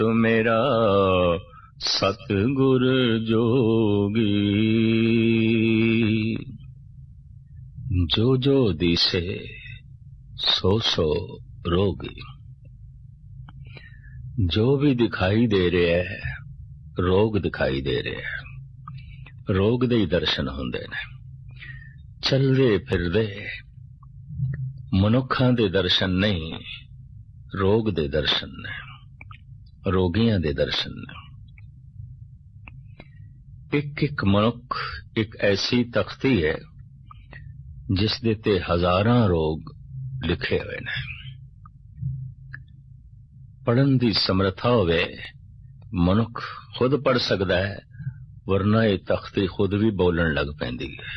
मेरा सतगुर जोगी। जो जो दिसे सो सो रोगी। जो भी दिखाई दे रहा है रोग दिखाई दे रहा है। रोग दे ही दर्शन होंदे ने। चलदे फिरदे मनुखां दे दर्शन नहीं, रोग दे दर्शन ने, रोगियां दे दर्शन ने। एक एक मनुख एक ऐसी तख्ती है जिस दे ते हजारां रोग लिखे हुए ने। पढ़न दी समर्था होवे मनुख खुद पढ़ सकता है, वरना ये तख्ती खुद भी बोलन लग पैंदी है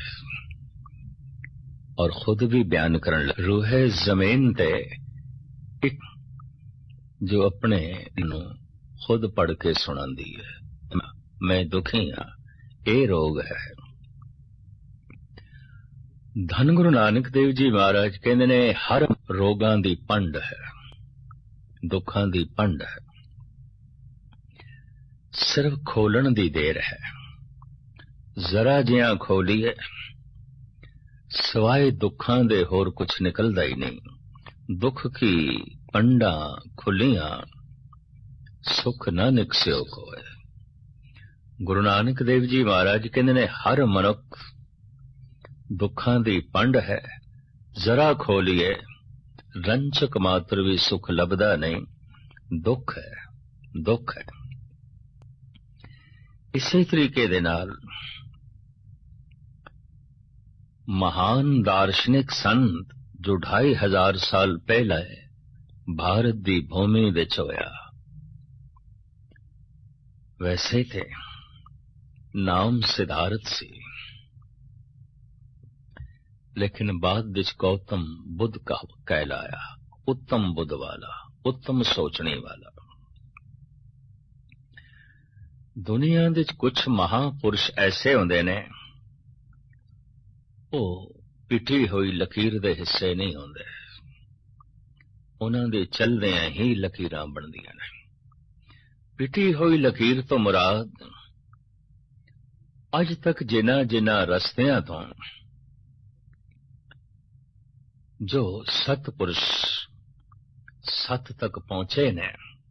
और खुद भी बयान करन लग। रूहे जमीन ते एक जो अपने नू खुद पढ़ के सुनांदी है, मैं दुखी हाँ, ये रोग है। धन गुरु नानक देव जी महाराज कहते ने हर रोगां दी पंड है, दुखां दी पंड है, सिर्फ खोलन दी देर है। जरा जियां खोलीए सवाए दुखां दे होर कुछ निकलदा ही नहीं। दुख की पंडा खुलियां सुख न निकस्यो कोय। गुरु नानक देव जी महाराज कहते ने हर मनुख दुखां दी पंड है, जरा खोलिए रंचक मात्र भी सुख लभदा नहीं। दुख है, दुख है। इसी तरीके दे नाल महान दार्शनिक संत जो 2500 साल पहले भारत दी भूमि विच होया, वैसे थे नाम सिद्धार्थ सी, लेकिन बाद विच गौतम बुद्ध का कहलाया। उत्तम बुद्ध वाला, उत्तम सोचने वाला। दुनिया विच कुछ महापुरुष ऐसे होंदे ने, वो पिटी हुई लकीर दे हिस्से नहीं होंदे, उन्हां दे चलदियां ही लकीरां बनदियां ने। पिटी हुई लकीर तो मुराद अज तक जिन्हां जिन्हां रस्तियां तो जो सतपुरुष सत तक पहुंचे ने,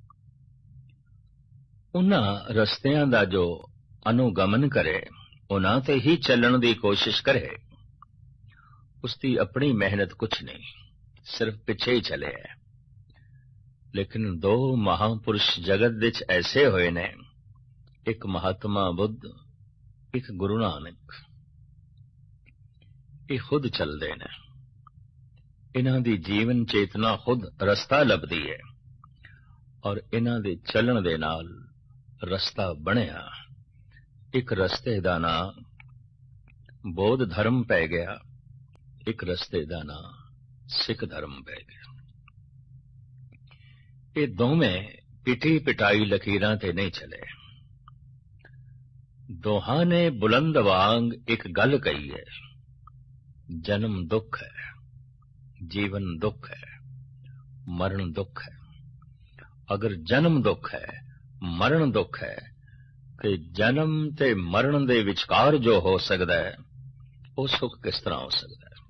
उन्हां रस्तियां दा जो अनुगमन करे, उन्हां ते ही चलण दी कोशिश करे, उसकी अपनी मेहनत कुछ नहीं, सिर्फ पिछे ही चले है। लेकिन दो महापुरुष जगत विच ऐसे होए ने, एक महात्मा बुद्ध, एक गुरु नानक। ये खुद चलदे ने, इन्हां दी जीवन चेतना खुद रस्ता लभदी है और इन्हां दे चलन दे नाल रस्ता बनिया। एक रस्ते दा नाम बौद्ध धर्म पै गया, एक रस्ते दा नाम सिख धर्म पै गया। ये दोवें पिटी पिटाई लकीरां ते नहीं चले। दोहां ने बुलंद वांग एक गल कही है, जन्म दुख है, जीवन दुख है, मरण दुख है। अगर जन्म दुख है, मरण दुख है, ते जन्म ते मरण दे विचकार जो हो सकता है, वो सुख किस तरह हो सकता है?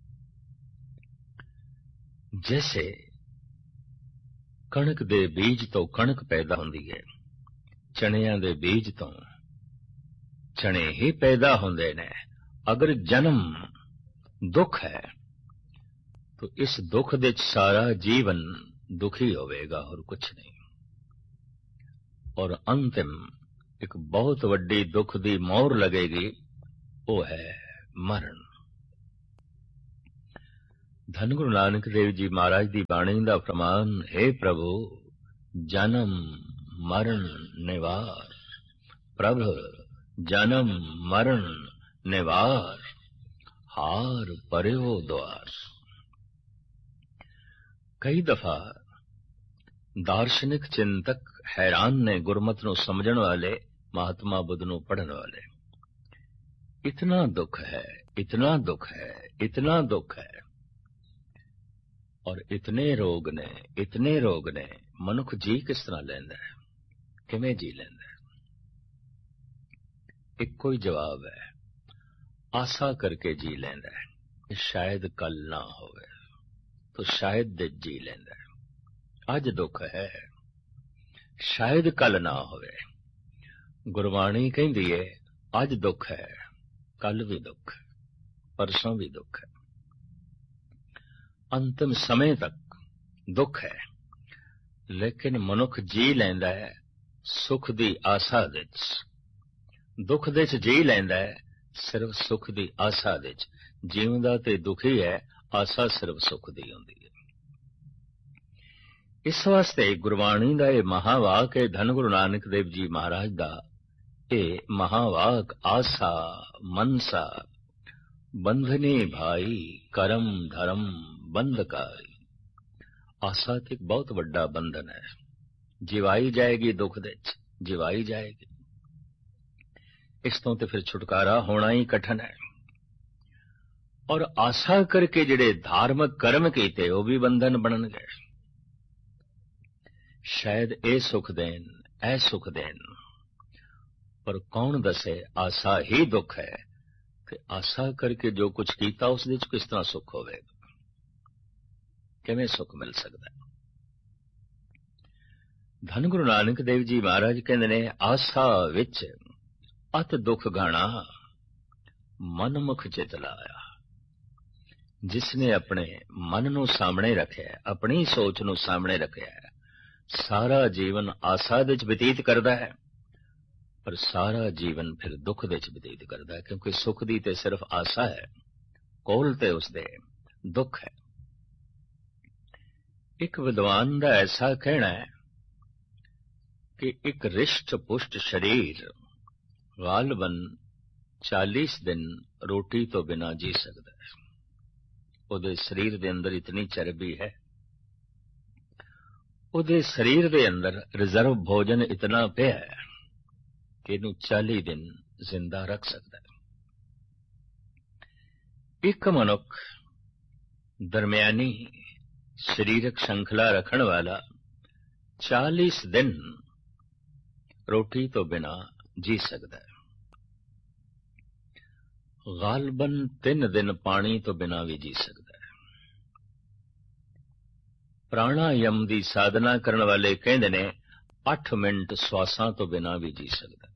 जैसे कणक दे बीज तो कणक पैदा होंदी है, चणियां दे बीज तो चने ही पैदा होंदे ने। अगर जन्म दुख है तो इस दुख दे सारा जीवन दुखी होवेगा और कुछ नहीं। और अंतिम एक बहुत वड्डी दुख दी मोहर लगेगी, वो है मरण। धन गुरु नानक देव जी महाराज दी बाणी दा फरमान, हे प्रभु जन्म मरण निवार, प्रभु जन्म मरण निवार, हार पर्यो द्वार। कई दफा दार्शनिक चिंतक हैरान ने गुरमत नू समझण वाले, महात्मा बुद्ध नू पढ़न वाले। इतना दुख है, इतना दुख है, इतना दुख है, और इतने रोग ने, इतने रोग ने, मनुख जी किस तरह लैंदा है? ਕਿਵੇਂ ਜੀ ਲੈਂਦਾ? ਇੱਕੋ ਹੀ ਜਵਾਬ ਹੈ, ਆਸਾ ਕਰਕੇ ਜੀ ਲੈਂਦਾ ਹੈ ਕਿ ਸ਼ਾਇਦ ਕੱਲ ਨਾ ਹੋਵੇ, ਤਾਂ ਸ਼ਾਇਦ ਦੇ ਜੀ ਲੈਂਦਾ ਹੈ। ਅੱਜ ਦੁੱਖ ਹੈ, ਸ਼ਾਇਦ ਕੱਲ ਨਾ ਹੋਵੇ। ਗੁਰਬਾਣੀ ਕਹਿੰਦੀ ਹੈ ਅੱਜ ਦੁੱਖ ਹੈ, ਕੱਲ ਵੀ ਦੁੱਖ, ਪਰਸੋਂ ਵੀ ਦੁੱਖ ਹੈ, ਅੰਤਿਮ ਸਮੇਂ ਤੱਕ ਦੁੱਖ ਹੈ। ਲੇਕਿਨ ਮਨੁੱਖ ਜੀ ਲੈਂਦਾ ਹੈ ਸੁਖ ਦੀ ਆਸਾ ਵਿੱਚ, ਦੁੱਖ ਦੇ ਚ ਜੀ ਲੈਂਦਾ ਹੈ ਸਿਰਫ ਸੁਖ ਦੀ ਆਸਾ ਵਿੱਚ। ਜੀਵਦਾ ਤੇ ਦੁਖੀ ਹੈ, ਆਸਾ ਸਿਰਫ ਸੁਖ ਦੀ ਹੁੰਦੀ ਹੈ। ਇਸ ਵਾਸਤੇ ਗੁਰਬਾਣੀ ਦਾ ਇਹ ਮਹਾਵਾਕ ਹੈ, ਧੰਨ ਗੁਰੂ ਨਾਨਕ ਦੇਵ ਜੀ ਮਹਾਰਾਜ ਦਾ ਇਹ ਮਹਾਵਾਕ, ਆਸਾ ਮਨਸਾ ਬੰਧਨੀ ਭਾਈ ਕਰਮ ਧਰਮ ਬੰਧਕਾਈ। ਆਸਾ ਤੇ ਇੱਕ ਬਹੁਤ ਵੱਡਾ ਬੰਧਨ ਹੈ, ਜਿਵਾਈ ਜਾਏਗੀ ਦੁੱਖ ਦੇ ਚ, ਜਿਵਾਈ ਜਾਏਗੀ। ਇਸ ਤੋਂ ਤੇ ਫਿਰ ਛੁਟਕਾਰਾ ਹੋਣਾ ਹੀ ਕਠਨ ਹੈ। ਔਰ ਆਸਾ ਕਰਕੇ ਜਿਹੜੇ ਧਾਰਮਿਕ ਕਰਮ ਕੀਤੇ ਉਹ ਵੀ ਬੰਧਨ ਬਣਨ ਗਏ। ਸ਼ਾਇਦ ਇਹ ਸੁਖ ਦੇਣ, ਇਹ ਸੁਖ ਦੇਣ, ਪਰ ਕੌਣ ਦੱਸੇ ਆਸਾ ਹੀ ਦੁੱਖ ਹੈ। ਤੇ ਆਸਾ ਕਰਕੇ ਜੋ ਕੁਝ ਕੀਤਾ ਉਸ ਵਿੱਚ ਕਿਸ ਤਰ੍ਹਾਂ ਸੁਖ ਹੋਵੇਗਾ? ਕਿਵੇਂ ਸੁਖ ਮਿਲ ਸਕਦਾ? ਧੰਨ ਗੁਰੂ ਨਾਨਕ ਦੇਵ ਜੀ ਮਹਾਰਾਜ ਕਹਿੰਦੇ ਨੇ, ਆਸਾ ਵਿੱਚ ਅਤ ਦੁੱਖ ਗਾਣਾ ਮਨ ਮੁਖ ਚਿਤ ਲਾਇਆ। ਜਿਸ ਨੇ ਆਪਣੇ ਮਨ ਨੂੰ ਸਾਹਮਣੇ ਰੱਖਿਆ, ਆਪਣੀ ਸੋਚ ਨੂੰ ਸਾਹਮਣੇ ਰੱਖਿਆ, ਸਾਰਾ ਜੀਵਨ ਆਸਾ ਵਿੱਚ ਬਤੀਤ ਕਰਦਾ ਹੈ, ਪਰ ਸਾਰਾ ਜੀਵਨ ਫਿਰ ਦੁੱਖ ਵਿੱਚ ਬਤੀਤ ਕਰਦਾ ਹੈ, ਕਿਉਂਕਿ ਸੁਖ ਦੀ ਤੇ ਸਿਰਫ ਆਸਾ ਹੈ, ਕੋਲ ਤੇ ਉਸਦੇ ਦੁੱਖ ਹੈ। ਇੱਕ ਵਿਦਵਾਨ ਦਾ ਐਸਾ ਕਹਿਣਾ ਹੈ ਕਿ ਇੱਕ ਰਿਸ਼ਟ ਪੁਸ਼ਟ ਸ਼ਰੀਰ ਗਾਲਬਨ 40 ਦਿਨ ਰੋਟੀ ਤੋਂ ਬਿਨਾਂ ਜੀ ਸਕਦਾ ਹੈ। ਉਹਦੇ ਸਰੀਰ ਦੇ ਅੰਦਰ ਇਤਨੀ ਚਰਬੀ ਹੈ, ਉਹਦੇ ਸਰੀਰ ਦੇ ਅੰਦਰ ਰਿਜ਼ਰਵ ਭੋਜਨ ਇਤਨਾ ਪਿਆ ਹੈ ਕਿ ਇਹਨੂੰ 40 ਦਿਨ ਜ਼ਿੰਦਾ ਰੱਖ ਸਕਦਾ ਹੈ। ਇੱਕ ਮਨੁੱਖ ਦਰਮਿਆਨੀ ਸਰੀਰਕ ਸ਼ੰਖਲਾ ਰੱਖਣ ਵਾਲਾ 40 ਦਿਨ ਰੋਟੀ ਤੋਂ ਬਿਨਾਂ ਜੀ ਸਕਦਾ ਹੈ। ਗਾਲਬਨ 3 ਦਿਨ ਪਾਣੀ ਤੋਂ ਬਿਨਾਂ ਵੀ ਜੀ ਸਕਦਾ ਹੈ। ਪ੍ਰਾਣਾਯਮ ਦੀ ਸਾਧਨਾ ਕਰਨ ਵਾਲੇ ਕਹਿੰਦੇ ਨੇ 8 ਮਿੰਟ ਸਵਾਸਾਂ ਤੋਂ ਬਿਨਾਂ ਵੀ ਜੀ ਸਕਦਾ ਹੈ।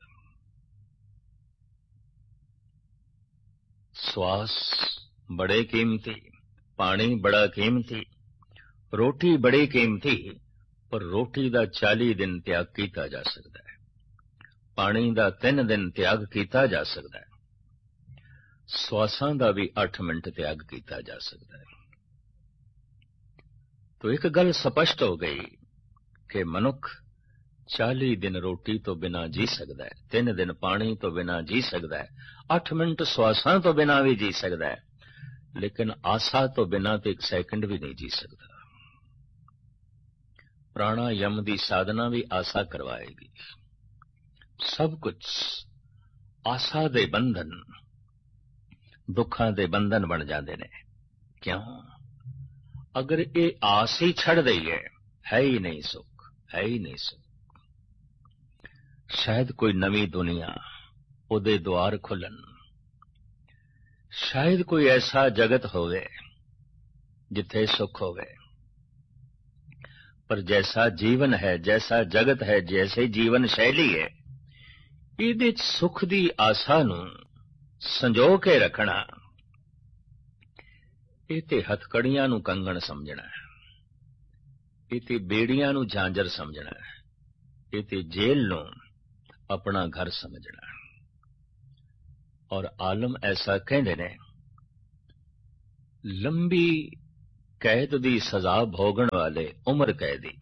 ਸਵਾਸ ਬੜੇ ਕੀਮਤੀ, ਪਾਣੀ ਬੜਾ ਕੀਮਤੀ, ਰੋਟੀ ਬੜੀ ਕੀਮਤੀ, ਪਰ ਰੋਟੀ ਦਾ 40 ਦਿਨ ਤਿਆਗ ਕੀਤਾ ਜਾ ਸਕਦਾ ਹੈ, ਪਾਣੀ ਦਾ 3 ਦਿਨ ਤਿਆਗ ਕੀਤਾ ਜਾ ਸਕਦਾ ਹੈ, ਸਵਾਸਾਂ ਦਾ ਵੀ 8 ਮਿੰਟ ਤਿਆਗ ਕੀਤਾ ਜਾ ਸਕਦਾ ਹੈ। तो एक गल स्पष्ट हो गई कि मनुख 40 दिन रोटी तो बिना जी सकता है, 3 दिन पानी तो बिना जी सकता है, 8 मिनट श्वासां तो बिना भी जी सकता है, लेकिन आशा तो बिना तो 1 सेकंड भी नहीं जी सकता। प्राणायाम की साधना भी आशा करवाएगी। सब कुछ आशा दे बंधन, दुखां दे बंधन बन जाते ने। क्यों? अगर ये आस ही छड़ दईए, है ही नहीं सुख, है ही नहीं सुख। शायद कोई नवी दुनिया उहदे द्वार खुलन, शायद कोई ऐसा जगत होवे जिथे सुख होवे, पर जैसा जीवन है, जैसा जगत है, जैसे जीवन शैली है, इहदे च सुख दी आशा नूं संजो के रखना, ਇਹ ਤੇ ਹਥਕੜੀਆਂ ਨੂੰ ਕੰਗਣ ਸਮਝਣਾ ਹੈ, ਇਹ ਤੇ ਬੇੜੀਆਂ ਨੂੰ ਝਾਂਜਰ ਸਮਝਣਾ ਹੈ, ਇਹ ਤੇ ਜੇਲ੍ਹ ਨੂੰ ਆਪਣਾ ਘਰ ਸਮਝਣਾ ਹੈ। ਔਰ ਆਲਮ ਐਸਾ ਕਹਿੰਦੇ ਨੇ, ਲੰਬੀ ਕੈਦ ਦੀ ਸਜ਼ਾ ਭੋਗਣ ਵਾਲੇ ਉਮਰ ਕੈਦੀ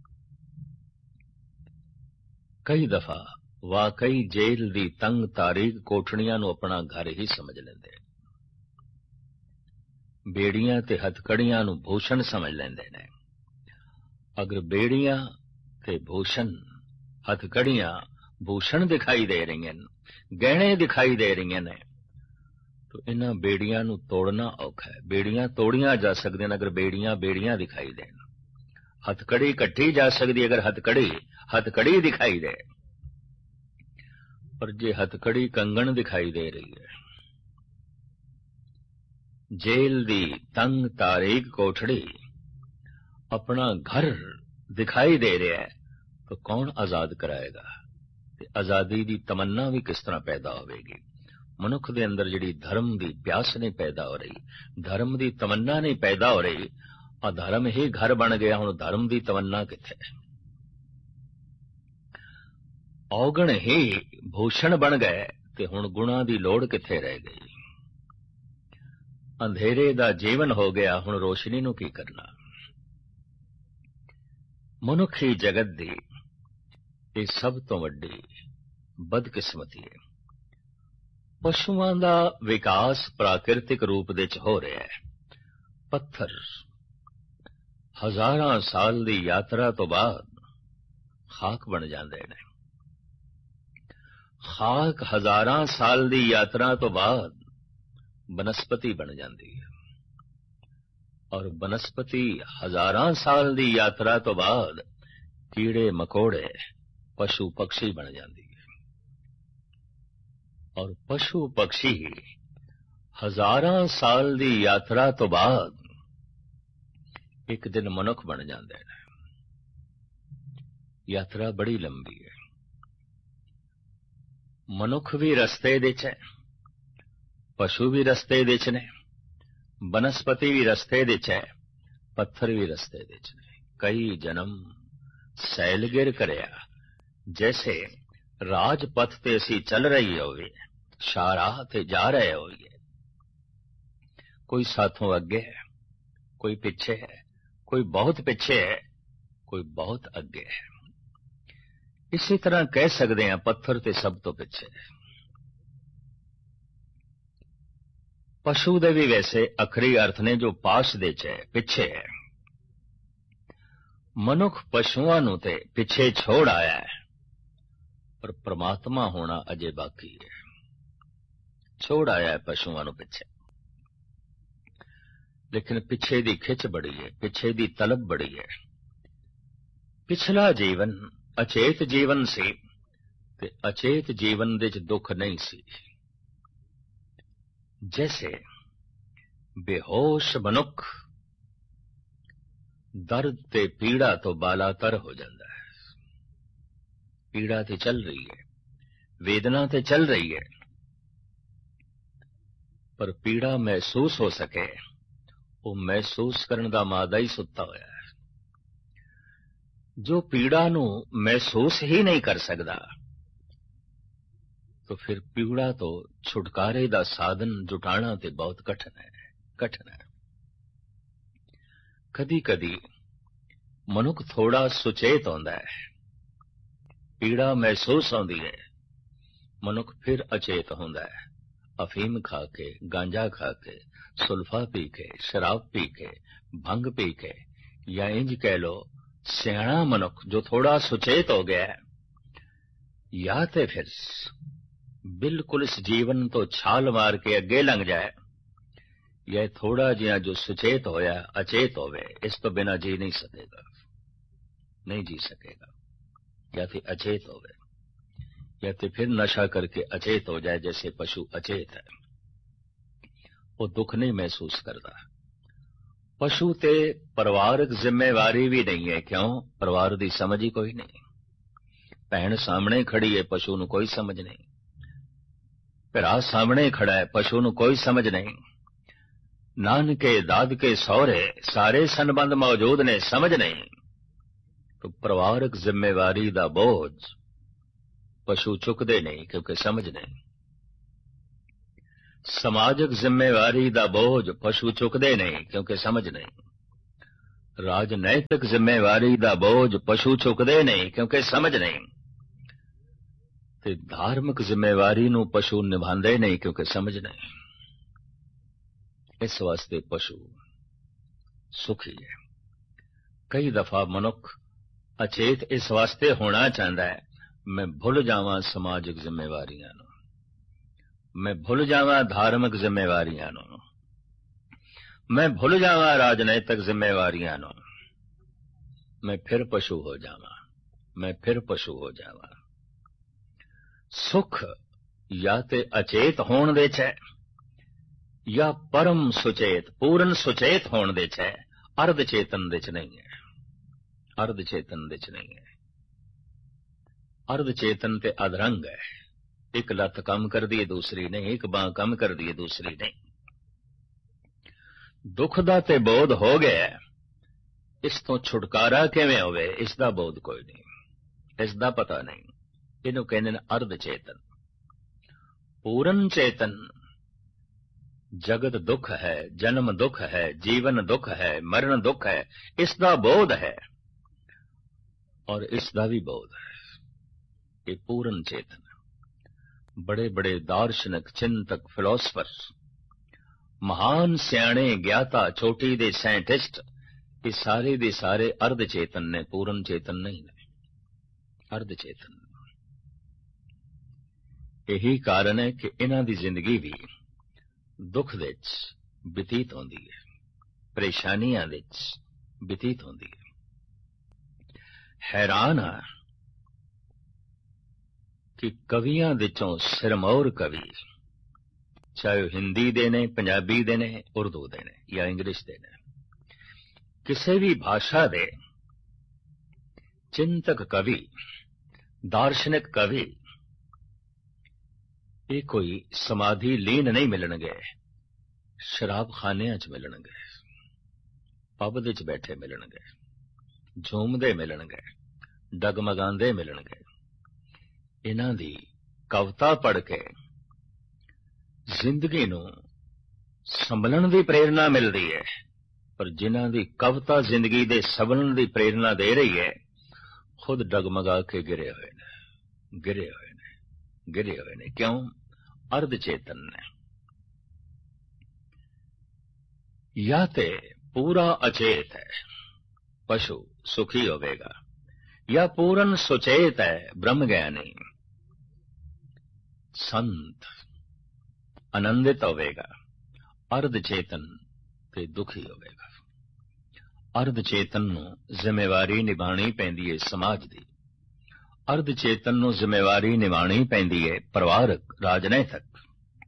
ਕਈ ਦਫਾ ਵਾਕਈ ਜੇਲ੍ਹ ਦੀ ਤੰਗ ਤਾਰੀਕ ਕੋਠੜੀਆਂ ਨੂੰ ਆਪਣਾ ਘਰ ਹੀ ਸਮਝ ਲੈਂਦੇ, बेड़ियां ते हथकड़ियां नूं भूषण समझ लेंदे ने। अगर बेड़ियां ते भूषण, हथकड़ियां भूषण दिखाई दे रही हैं, गहने दिखाई दे रही ने, तो इन्हां बेड़ियां नूं तोड़ना औखा है। बेड़ियां तोड़ियां जा सकदियां अगर बेड़ियां बेड़ियां दिखाई देन। हथकड़ी कट्ठी जा सकती अगर हथकड़ी दिखाई दे, पर जे हथकड़ी कंगन दिखाई दे रही है, जेल दी तंग तारीक कोठड़ी अपना घर दिखाई दे रहा है, तो कौन आजाद कराएगा? आजादी दी तमन्ना भी किस तरह पैदा होगी? मनुख दे अंदर जिहड़ी धर्म दी प्यास नहीं पैदा हो रही, धर्म दी तमन्ना नहीं पैदा हो रही, अधर्म ही घर बन गया। हुण धर्म दी तमन्ना किथे? औगण ही भूषण बन गए ते हुण गुणा दी लोड़ किथे रह गई? अंधेरे दा जीवन हो गया, हुण रोशनी नूं की करना? मनुखी जगत दी ये सब तो वड्डी बदकिस्मती है। पशुआं दा विकास प्राकृतिक रूप दे च हो रहा है। पत्थर हजारां साल दी यात्रा तो बाद खाक बन जांदे ने। खाक हजारां साल दी यात्रा तो बाद बनस्पति बन जाती है, और बनस्पति हजारां साल दी यात्रा तो बाद कीड़े मकोड़े पशु पक्षी बन जाती है, और पशु पक्षी हजारां साल दी यात्रा तो बाद एक दिन मनुख बन जाते हैं। यात्रा बड़ी लंबी है। मनुख भी रस्ते विच है, पशु भी रस्ते विच ने, बनस्पति भी रस्ते विच है, पत्थर भी रस्ते विच ने। कई जन्म सैलगिर करया, जैसे राजपथ ते असी चल रही होवे, शाहराह ते जा रहे होइए। कोई साथों अगे है, कोई पीछे है, कोई बहुत पीछे है, कोई बहुत अगे है। इसी तरह कह सकते हैं पत्थर ते सब तो पीछे है। पशु दे भी वैसे अखरी अर्थ ने जो पास दे च है, पिछे है। मनुख पशुआं नूं ते पिछे छोड़ आया है, पर परमात्मा होना अजे बाकी है। छोड़ आया है पशुआं नूं पिछे, लेकिन पिछे दी खिच बड़ी है, पिछे दी तलब बड़ी है। पिछला जीवन अचेत जीवन सी, ते अचेत जीवन दे च दुख नहीं सी। जैसे बेहोश मनुख दर्द ते पीड़ा तो बालातर हो जाता है। पीड़ा ते चल रही है, वेदना ते चल रही है, पर पीड़ा महसूस हो सके, वो महसूस करने का मादा ही सुता होया है। जो पीड़ा नू महसूस ही नहीं कर सकता, तो फिर पीड़ा तो छुटकारे का साधन जुटाना ते बहुत कठिन है, कठिन है। कदी कदी मनुख थोड़ा सुचेत होता है, पीड़ा महसूस होती है, मनुख फिर अचेत होता है। अफीम खा के, गांजा खा के, सुल्फा पी के, शराब पी के, भंग पी के, या इंज कह लो सियाणा मनुख जो थोड़ा सुचेत हो गया है, या ते फिर बिल्कुल इस जीवन तो छाल मार के अगे लंघ जाए, या थोड़ा जिहा जो सुचेत होया अचेत होवे, इस तो बिना जी नहीं सकेगा, नहीं जी सकेगा। या फिर अचेत होवे, या तो फिर नशा करके अचेत हो जाए, जैसे पशु अचेत है, वो दुख नहीं महसूस करता। पशु ते परिवारक जिम्मेवारी भी नहीं है। क्यों? परिवार की समझ ही कोई नहीं। भैन सामने खड़ी है, पशु नूं कोई समझ नहीं। भरा सामने खड़ा है, पशु नूं कोई समझ नहीं। नानके दादके सौरे सारे संबंध मौजूद ने, समझ नहीं। तो परिवारक जिम्मेवारी का बोझ पशु चुकते नहीं, क्योंकि समझ नहीं। समाजक जिम्मेवारी का बोझ पशु चुकते नहीं, क्योंकि समझ नहीं। राजनैतिक जिम्मेवारी का बोझ पशु चुकते नहीं, क्योंकि समझ नहीं। ते धार्मिक जिम्मेवारी नूं पशु निभांदे नहीं, क्योंकि समझ नहीं। इस वास्ते पशु सुखी है। कई दफा मनुख अचेत इस वास्ते होना चाहता है, मैं भुल जावां समाजिक जिम्मेवारियां नूं, मैं भुल जावां धार्मिक जिम्मेवारियां नूं, मैं भुल जावां राजनैतिक जिम्मेवारियां नूं। मैं फिर पशु हो जावां, मैं फिर पशु हो जावां। सुख या ते अचेत होण दे च है, या परम सुचेत पूर्ण सुचेत होण दे च है, अर्ध चेतन दे च नहीं है। अर्ध चेतन दे च नहीं है। अर्ध चेतन ते अधरंग है। एक लत कम कर दी दूसरी नहीं, एक बांह कम कर दी दूसरी नहीं। दुख दा ते बोध हो गया, इस तो छुटकारा किवें होवे इसदा बोध कोई नहीं, इसदा पता नहीं। इनू कहंदे ने अर्ध चेतन। पूर्ण चेतन जगत दुख है, जन्म दुख है, जीवन दुख है, मरण दुख है, इसदा बोध है और इसदा भी बोध है। ये पूर्ण चेतन। बड़े बड़े दार्शनिक, चिंतक, फिलोसफर, महान सियाणे, ज्ञाता, चोटी दे साइंटिस्ट, ये सारे दे सारे अर्ध चेतन ने, पूर्ण चेतन नहीं ने। अर्ध चेतन। यही कारण है कि इन्हां दी जिंदगी भी दुख दे च बतीत होंदी है, परेशानियां दे च बतीत होंदी है। हैरान आ कि कवियां विचों सिरमौर कवि, चाहे हिंदी दे ने, पंजाबी दे ने, उर्दू दे ने या इंग्लिश दे ने, किसी भी भाषा दे चिंतक कवि, दार्शनिक कवि, ये कोई समाधि लीन नहीं मिलणगे, शराब खानियां च मिलणगे, पब दे च बैठे मिलणगे, झूमदे मिलणगे, डगमगांदे मिलणगे। इन्हां दी कविता पढ़ के जिंदगी नूं संभलण दी प्रेरणा मिलदी है, पर जिन्हां दी कविता जिंदगी दे संभलण दी प्रेरणा दे रही है, खुद डगमगा के गिरे हुए ने, गिरे हुए ने, गिरे हुए ने। क्यों? अर्ध चेतन ने। या ते पूरा अचेत है, पशु सुखी होवेगा, या पूर्ण सुचेत है, ब्रह्म ज्ञानी संत आनंदित होवेगा। अर्ध चेतन ते दुखी होवेगा। अर्ध चेतन नूं जिम्मेवारी निभाणी पैंदी है समाज दी। अर्ध चेतन नूं जिम्मेवारी निभाणी पैंदी है परिवारक, राजनैतिक।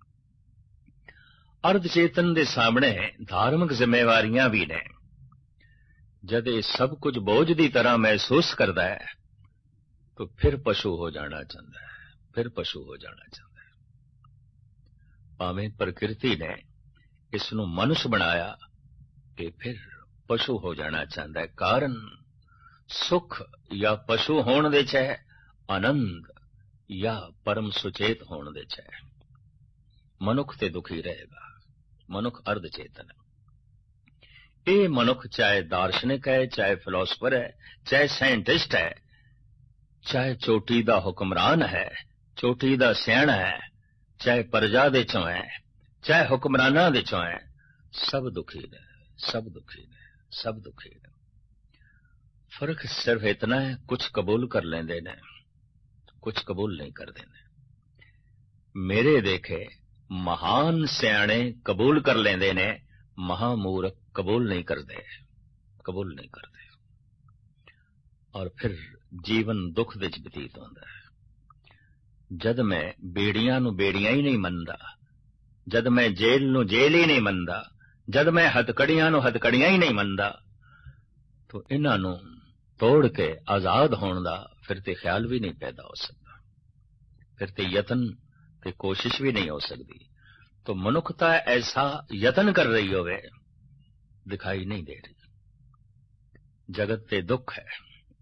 अर्ध चेतन दे सामने धार्मिक जिम्मेवारियां भी ने। जद ये सब कुछ बोझ की तरह महसूस करता है तो फिर पशु हो जाना चाहता है, फिर पशु हो जाना चाहता है। भावें प्रकृति ने इसनूं मनुष्य बनाया कि फिर पशु हो जाना चाहता है। कारण सुख या पशु होण दे च है, आनंद या परम सुचेत होण दे च है। मनुख ते दुखी रहेगा। मनुख अर्ध चेतन है। ये मनुख चाहे दार्शनिक है, चाहे फिलोसफर है, चाहे साइंटिस्ट है, चाहे चोटी दा हुक्मरान है, चोटी दा सियाणा है, चाहे प्रजा दे चों है, चाहे हुक्मराना दे चों है, सब दुखी ने, सब दुखी ने, सब दुखी ने। फर्क सिर्फ इतना है, कुछ कबूल कर लेंदे ने, कुछ कबूल नहीं करते ने। मेरे देखे महान सियाणे कबूल कर लेंदे ने, महामूर्ख कबूल नहीं करते, कबूल नहीं करते। और फिर जीवन दुख दे च बतीत होंदा है। जद मैं बेड़ियां नूं बेड़ियां ही नहीं मनदा, जद मैं जेल नूं जेल ही नहीं मनदा, जद मैं हथकड़ियां नूं हथकड़ियां ही नहीं मनदा, तो इन्हां नूं तोड़ के आजाद होण दा फिर ते ख्याल भी नहीं पैदा हो सकता, फिर ते यतन ते कोशिश भी नहीं हो सकती। तो मनुखता ऐसा यतन कर रही होवे, दिखाई नहीं दे रही। जगत ते दुख है।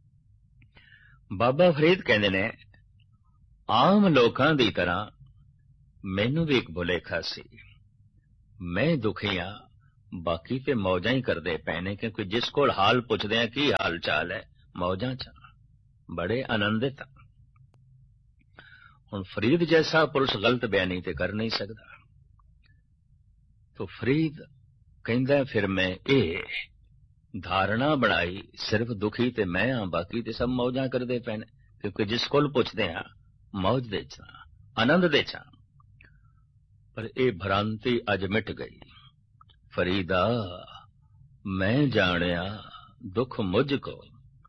बाबा फरीद कहंदे ने, आम लोकां दी तरह मैनू भी एक भुलेखा सी। मैं दुखी हां, बाकी ते मौजां ही करदे पए ने, क्योंकि जिस कोल हाल पुछदे हैं की हाल चाल है, मौजां च बड़े आनंदित। हुण फरीद जैसा पुरुष गलत बयानी ते कर नहीं सकता। तो फरीद कहंदा फिर मैं ये धारणा बनाई सिर्फ दुखी ते मैं हां, बाकी ते सब मौजां करदे पए ने, क्योंकि जिस कोल पुछदे हां मौज दे च आनंद दे च। पर ये भ्रांति अज मिट गई। फरीदा मैं जानिया दुख मुझको,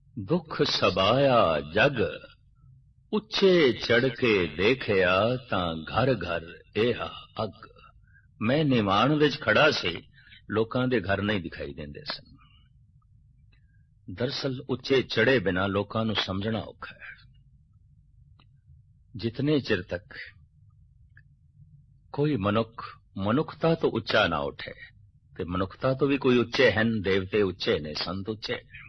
दुख सबाया जग उच्चे चढ़ के देखिया तां घर घर इहा अग। मैं निवाण विच खड़ा सी, लोकां दे घर नहीं दिखाई देंदे सन। दरअसल उच्चे चढ़े बिना लोकां नूं समझना औखा है। जितने चिर तक कोई मनुखता तो उच्चा ना उठे, ते मनुखता तो भी कोई उच्चे हैं, देवते उच्चे ने, संत उच्चे ने।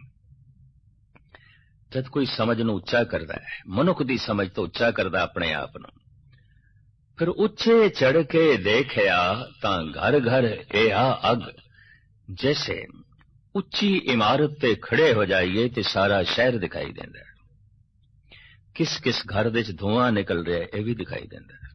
जद कोई समझ नूं उच्चा करदा है, मनुख दी समझ तो उच्चा करदा अपने आप नूं, फिर उच्चे चढ़ के देखिया तां घर घर इहा अग। जैसे उच्ची इमारत ते खड़े हो जाइए ते सारा शहर दिखाई देंदा है। किस किस घर विच धुआं निकल रहा है यह भी दिखाई देंदा है।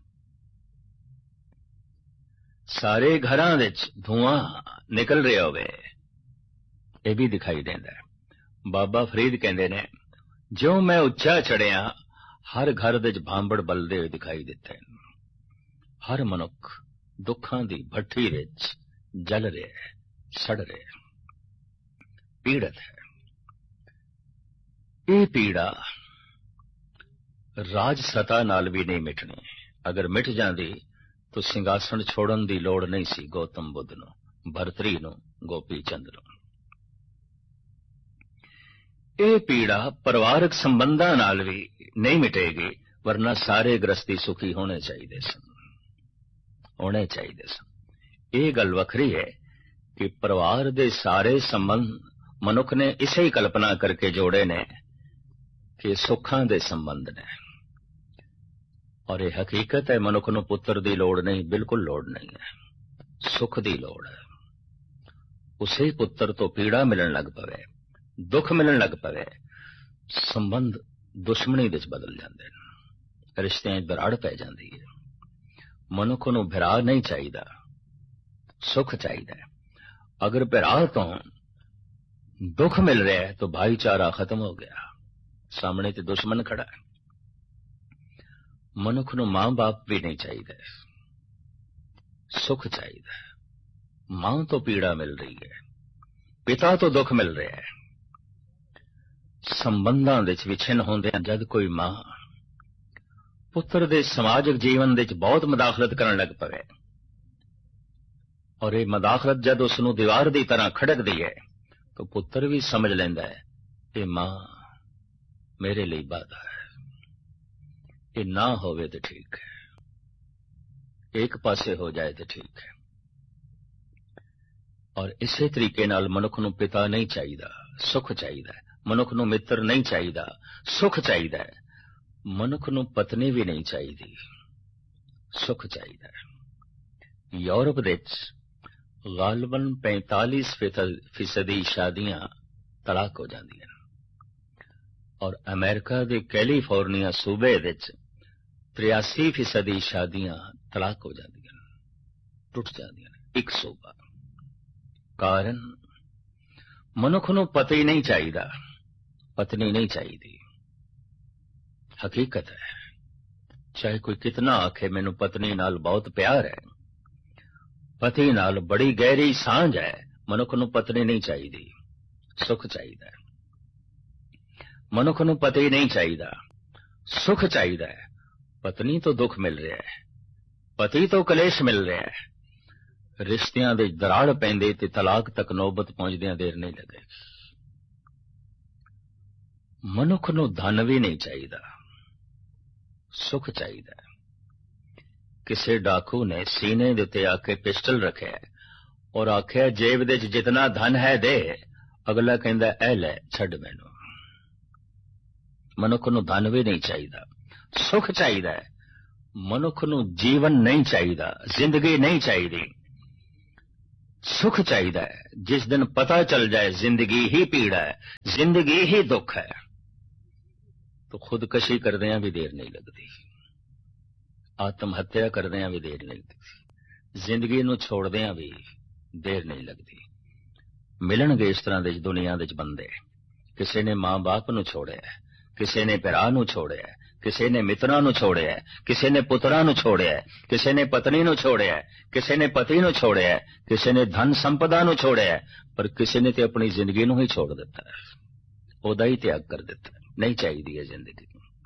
सारे घरां विच धुआं निकल रहा होवे यह भी दिखाई देंदा है। बाबा फरीद कहंदे ने, ज्यों मैं उच्चा चढ़िया हर घर विच भांबड़ बलदे होए दिखाई दिते। हर मनुख दुखां दी भट्ठी विच जल रहा है, सड़ रहा है, पीड़ित है। ये पीड़ा राज सता नाल भी नहीं मिटनी। अगर मिट जाती तो सिंघासन छोड़न की लोड़ नहीं सी गौतम बुद्ध नूं, भरतरी नूं, गोपी चंद नूं। ये पीड़ा परिवारक संबंधां नाल भी नहीं मिटेगी, वरना सारे गृहस्थी सुखी होने चाहिए सन, होने चाहिए सन। ये गल वखरी है कि परिवार दे सारे संबंध मनुख ने इसे ही कल्पना करके जोड़े ने कि सुखां दे संबंध ने। और यह हकीकत है, मनुख नूं पुत्र दी लोड़ नहीं, बिल्कुल लोड़ नहीं है, सुख दी लोड़ है। उसे पुत्र तो पीड़ा मिलन लग पवे, दुख मिलन लग पवे, संबंध दुश्मनी विच बदल जाते हैं, रिश्तियां दराड़ पै जाती है। मनुख नूं भरा नहीं चाहिए, सुख चाहिए। अगर भरा तो दुख मिल रहा है तो भाईचारा खत्म हो गया, सामने तो दुश्मन खड़ा है। मनुख नूं मां बाप भी नहीं चाहिए, सुख चाहिए। मां तो पीड़ा मिल रही है, पिता तो दुख मिल रहा है। संबंधां विच विछिन्न होंदे जद कोई मां पुत्र दे समाजिक जीवन विच बहुत मदाखलत करन लग पवे, और ये मदाखलत जद उसनूं दीवार की तरह खड़कदी है, तो पुत्र भी समझ लेंदा है कि मां मेरे लिए बाधा है, ये ना होवे तो ठीक है, एक पासे हो जाए तो ठीक है। और इसे तरीके नाल मनुख नूं पिता नहीं चाहिए, सुख चाहिए। मनुख नूं मित्र नहीं चाहिए, सुख चाहिए। मनुख नूं पत्नी भी नहीं चाहिए, सुख चाहिए। यूरोप विच गालबन 45% शादियां तलाक हो जांदियां, और अमेरिका के कैलीफोर्निया सूबे विच 83% शादियां तलाक हो जांदियां, टुट जांदियां। एक सूबा। कारण मनुख नूं पति नहीं चाहिए, पत्नी नहीं चाहिए। हकीकत है, चाहे कोई कितना आखे मैनू पत्नी नाल बहुत प्यार है, पति नाल बड़ी गहरी सांझ है, मनुख नूं पत्नी नहीं चाहिए, सुख चाहिए। मनुख नूं पति नहीं चाहिए, सुख चाहिए। पत्नी तो दुख मिल रहा है, पति तो कलेश मिल रहा है। रिश्तियां दे दराड़ पैंदे ते तलाक तक नौबत पहुंचदियां देर नहीं लगेगी। मनुख नूं धन भी नहीं चाहिए, सुख चाहिए। किसी डाकू ने सीने दे उत्ते आके पिस्टल रखे और आख्या जेब दे जितना धन है दे। अगला कहंदा ऐ लै छड्ड मैनू। मनुख नूं धन भी नहीं चाहिए, सुख चाहिए। मनुख नूं जीवन नहीं चाहिए, जिंदगी नहीं चाहिए, सुख चाहिए। जिस दिन पता चल जाए जिंदगी ही पीड़ा है, जिंदगी ही दुख है, तो खुदकशी करदियां भी देर नहीं लगती, आत्महत्या करदियां भी देर नहीं लगती, जिंदगी नूं छोड़दियां भी देर नहीं लगती। मिलणगे इस तरह दे दुनिया दे बंदे। किसी ने मां बाप नूं छोड़िया, किसी ने भरा नूं छोड़िया, किसी ने मित्रां नूं छोड़िया, किसी ने पुत्रां नूं छोड़िया, किसी ने पत्नी नूं छोड़िया, किसी ने पति नूं छोड़िया, किसी ने धन संपदा नूं छोड़िया, पर किसी ने तो अपनी जिंदगी नूं ही छोड़ दिता है। ਉਹਦਾ ਹੀ ਤਿਆਗ ਕਰ ਦਿੱਤਾ। ਨਹੀਂ ਚਾਹੀਦੀ ਹੈ ਜ਼ਿੰਦਗੀ।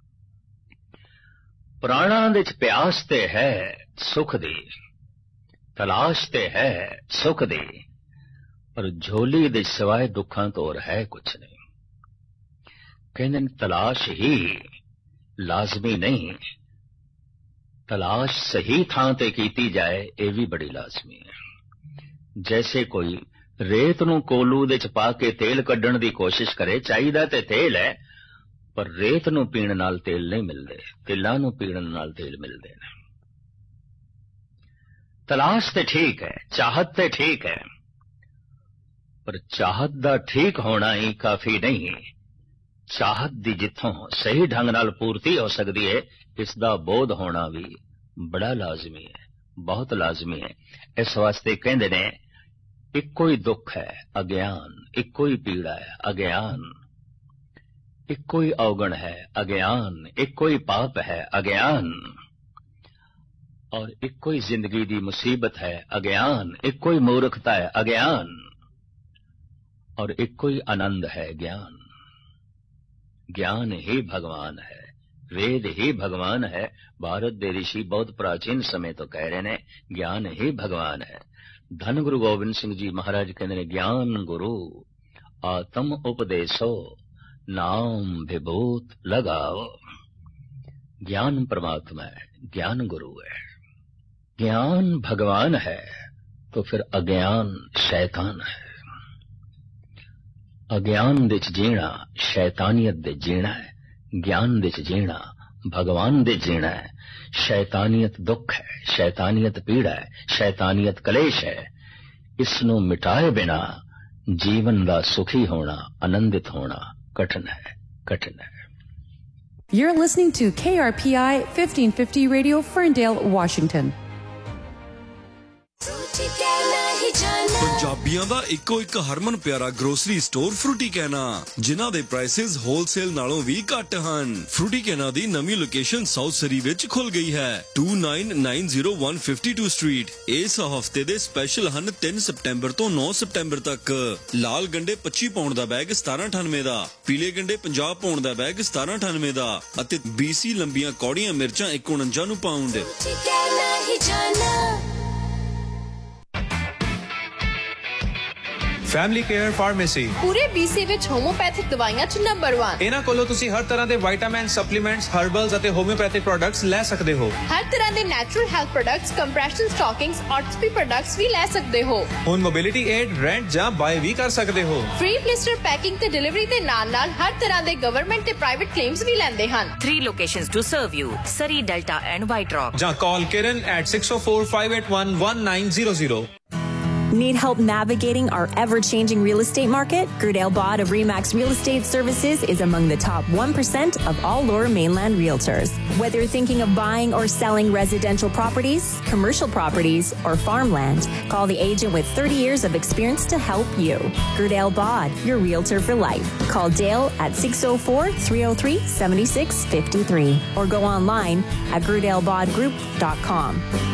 ਪ੍ਰਾਣਾਂ ਦੇ ਚ ਪਿਆਸ ਤੇ ਹੈ ਸੁਖ ਦੀ, ਤਲਾਸ਼ ਤੇ ਹੈ ਸੁਖ ਦੀ, ਪਰ ਝੋਲੀ ਦੇ ਸਿਵਾਏ ਦੁੱਖਾਂ ਤੋਂ ਹੋਰ ਹੈ ਕੁਛ ਨਹੀਂ। ਕਹਿੰਦੇ ਨੇ ਤਲਾਸ਼ ਹੀ ਲਾਜ਼ਮੀ ਨਹੀਂ, ਤਲਾਸ਼ ਸਹੀ ਥਾਂ ਤੇ ਕੀਤੀ ਜਾਏ ਇਹ ਵੀ ਬੜੀ ਲਾਜ਼ਮੀ ਹੈ। ਜੈਸੇ ਕੋਈ ਰੇਤ ਨੂੰ ਕੋਲੂ ਦੇ ਚ ਪਾ ਕੇ ਤੇਲ ਕੱਢਣ ਦੀ ਕੋਸ਼ਿਸ਼ ਕਰੇ, ਚਾਹੀਦਾ ਤੇ ਤੇਲ ਹੈ, ਪਰ ਰੇਤ ਨੂੰ ਪੀਣ ਨਾਲ ਤੇਲ ਨਹੀਂ ਮਿਲਦੇ, ਤਿਲਾਂ ਨੂੰ ਪੀਣ ਨਾਲ ਤੇਲ ਮਿਲਦੇ ਨੇ। ਤਲਾਸ਼ ਤੇ ਠੀਕ ਹੈ, ਚਾਹਤ ਤੇ ਠੀਕ ਹੈ, ਪਰ ਚਾਹਤ ਦਾ ਠੀਕ ਹੋਣਾ ਹੀ ਕਾਫੀ ਨਹੀਂ। ਚਾਹਤ ਦੀ ਜਿੱਥੋਂ ਸਹੀ ਢੰਗ ਨਾਲ ਪੂਰਤੀ ਹੋ ਸਕਦੀ ਹੈ, ਇਸ ਦਾ ਬੋਧ ਹੋਣਾ ਵੀ ਬੜਾ ਲਾਜ਼ਮੀ ਹੈ, ਬਹੁਤ ਲਾਜ਼ਮੀ ਹੈ। ਇਸ ਵਾਸਤੇ ਕਹਿੰਦੇ ਨੇ ਇੱਕੋ ਹੀ ਦੁੱਖ ਹੈ ਅਗਿਆਨ, ਇੱਕੋ ਹੀ ਪੀੜਾ ਹੈ ਅਗਿਆਨ, ਇੱਕੋ ਹੀ ਔਗਣ ਹੈ ਅਗਿਆਨ, ਇੱਕੋ ਹੀ ਪਾਪ ਹੈ ਅਗਿਆਨ, ਔਰ ਇੱਕੋ ਹੀ ਜ਼ਿੰਦਗੀ ਦੀ ਮੁਸੀਬਤ ਹੈ ਅਗਿਆਨ, ਇੱਕੋ ਹੀ ਮੂਰਖਤਾ ਹੈ ਅਗਿਆਨ, और एक ही आनंद है ज्ञान। ज्ञान ही भगवान है, वेद ही भगवान है। भारत दे ऋषि बहुत प्राचीन समय तो कह रहे ने ज्ञान ही भगवान है। धन गुरु गोबिंद सिंह जी महाराज कहते ने ज्ञान गुरु आत्म उपदेशो नाम विभूत लगाओ। ज्ञान परमात्मा है, ज्ञान गुरु है। ज्ञान भगवान है तो फिर अज्ञान शैतान है। अज्ञान दे च जीना शैतानियत दे जीना है, ज्ञान दे च जीना भगवान दे जीना है। शैतानियत दुख है, शैतानियत पीड़ा है, शैतानियत कलेश है। इसनों मिटाए बिना जीवन दा सुखी होना, आनंदित होना कठिन है, कठिन है। You're listening to KRPI 1550 Radio, Ferndale, Washington. ਪੰਜਾਬੀਆਂ ਦਾ ਇੱਕੋ ਇੱਕ ਹਰਮਨ ਪਿਆਰਾ ਗਰੋਸਰੀ ਸਟੋਰ ਫਰੂਟੀ ਕੈਨਾ, ਜਿਨ੍ਹਾਂ ਦੇ ਪ੍ਰਾਈਸਿਸ ਹੋਲਸੇਲ ਨਾਲੋਂ ਵੀ ਘੱਟ ਹਨ। ਫਰੂਟੀ ਕੈਨਾ ਦੀ ਨਵੀਂ ਲੋਕੇਸ਼ਨ ਸਾਊਥ ਸਰੀ ਵਿੱਚ ਖੁੱਲ ਗਈ ਹੈ, 2990 ਸਟਰੀਟ। ਇਸ ਹਫਤੇ ਦੇ ਸਪੈਸ਼ਲ ਹਨ 3 ਸਤੰਬਰ ਤੋਂ 9 ਸਤੰਬਰ ਤੱਕ। ਲਾਲ ਗੰਡੇ 25 ਪਾਉਂਡ ਦਾ ਬੈਗ 1798 ਦਾ, ਪੀਲੇ ਗੰਡੇ 50 ਪਾਉਂਡ ਦਾ ਬੈਗ 1798 ਦਾ ਅਤੇ BC ਲੰਬੀਆਂ ਕੌੜੀਆਂ ਮਿਰਚਾਂ 149 ਨੂੰ ਪਾਉਂਡ। ਫੈਮਿਲੀ ਕੇਅਰ ਫਾਰਮੇਸੀ ਪੂਰੇ BC ਵਿੱਚ ਹੋਮੋਪੈਥਿਕ ਦਵਾਈਆਂ ਚ ਨੰਬਰ 1। ਇਹਨਾਂ ਕੋਲੋਂ ਤੁਸੀਂ ਹਰ ਤਰ੍ਹਾਂ ਦੇ ਵਿਟਾਮਿਨ, ਸਪਲੀਮੈਂਟਸ, ਹਰਬਲਸ ਅਤੇ ਹੋਮਿਓਪੈਥਿਕ ਪ੍ਰੋਡਕਟਸ ਲੈ ਸਕਦੇ ਹੋ। ਹਰ ਤਰ੍ਹਾਂ ਦੇ natural health products, compression ਸਟਾਕਿੰਗਸ, ਆਰਥੋਪੀ products ਵੀ ਲੈ ਸਕਦੇ ਹੋ। ਹੁਣ ਮੋਬਿਲਿਟੀ ਏਡ, ਰੈਂਟ ਜਾਂ ਬਾਏ ਵੀ ਕਰ ਸਕਦੇ ਹੋ। ਫ੍ਰੀ ਬਲਿਸਟਰ ਪੈਕਿੰਗ ਤੇ ਡਿਲੀਵਰੀ ਦੇ ਨਾਲ-ਨਾਲ ਹਰ ਤਰ੍ਹਾਂ ਦੇ ਗਵਰਨਮੈਂਟ ਤੇ ਪ੍ਰਾਈਵੇਟ ਕਲੇਮਸ ਵੀ ਲੈਂਦੇ ਹਨ। 3 locations to serve you: Surrey, Delta and White Rock. ਜਾਂ ਕਾਲ Kiran at 604-581-1900. Need help navigating our ever-changing real estate market? Gerdale Bod of Remax Real Estate Services is among the top 1% of all Lower Mainland realtors. Whether you're thinking of buying or selling residential properties, commercial properties, or farmland, call the agent with 30 years of experience to help you. Gerdale Bod, your realtor for life. Call Dale at 604-303-7653 or go online at gerdalebodgroup.com.